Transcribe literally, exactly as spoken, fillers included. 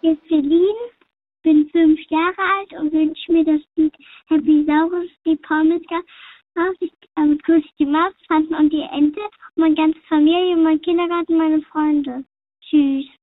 hier ist Celine, bin fünf Jahre alt und wünsche mir das Lied Happy Saurus, die Pommes raus. Ich ähm, grüße die Maus, Tanten und die Ente, meine ganze Familie, mein Kindergarten, meine Freunde. Tschüss.